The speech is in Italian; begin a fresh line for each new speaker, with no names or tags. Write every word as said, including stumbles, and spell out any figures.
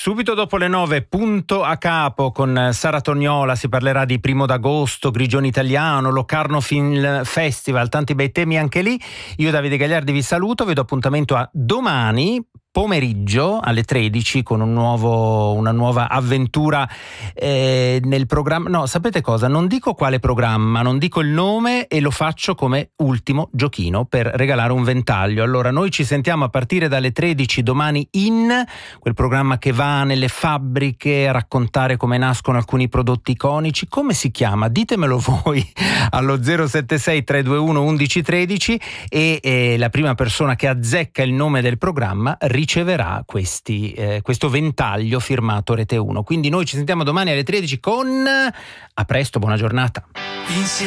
Subito dopo le nove, punto a capo con Sara Tognola. Si parlerà di Primo d'Agosto, Grigione Italiano, Locarno Film Festival, tanti bei temi anche lì. Io Davide Gagliardi vi saluto, vi do appuntamento a domani pomeriggio alle tredici con un nuovo, una nuova avventura eh, nel programma. No, sapete cosa? Non dico quale programma, non dico il nome e lo faccio come ultimo giochino per regalare un ventaglio. Allora, noi ci sentiamo a partire dalle tredici domani in quel programma che va nelle fabbriche a raccontare come nascono alcuni prodotti iconici. Come si chiama? Ditemelo voi allo zero sette sei tre due uno uno uno uno tre zero e eh, la prima persona che azzecca il nome del programma riceverà questi, eh, questo ventaglio firmato Rete uno. Quindi noi ci sentiamo domani alle tredici con... A presto, buona giornata.